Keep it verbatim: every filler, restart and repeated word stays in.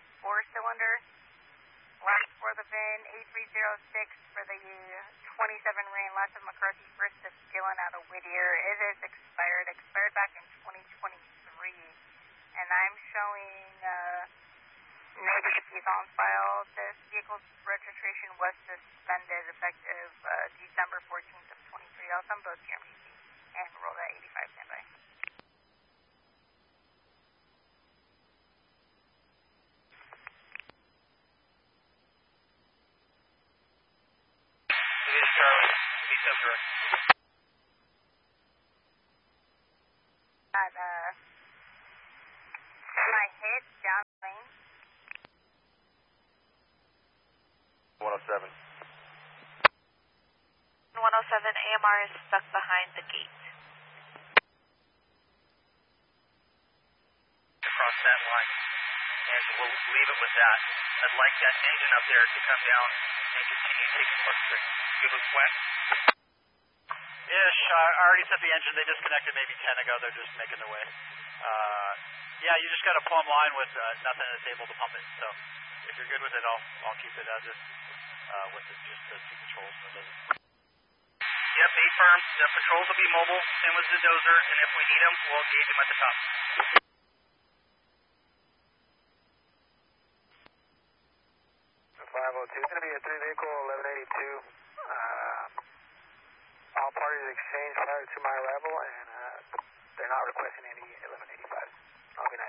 four-cylinder. Last for the V I N, A three zero six for the twenty-seven rain, last of McCarthy, first of Gillen out of Whittier. It is expired, expired back in twenty twenty-three. And I'm showing uh, negative keys on file. This vehicle's registration was suspended effective uh, December fourteenth of twenty-three. I'll send both to your M D C and roll that eighty-five standby. Charlie, B seven direct. Got uh, my hit down lane. one oh seven. one oh seven, A M R is stuck behind the gate. Across that line, and we'll leave it with that. I'd like that engine up there to come down and continue taking more straight. Good with Gwen? Ish, I already set the engine. They disconnected maybe ten ago. They're just making their way. Uh, yeah, you just got a plumb line with uh, nothing that's able to pump it. So if you're good with it, I'll I'll keep it as is uh, with the, just the two patrols. Yep, A firm. The patrols will be mobile, same with the dozer, and if we need them, we'll engage them at the top. five oh two is going to be a three vehicle, eleven eighty-two. Uh, all parties exchanged prior to my arrival, and uh, they're not requesting any eleven eighty-five. I'll be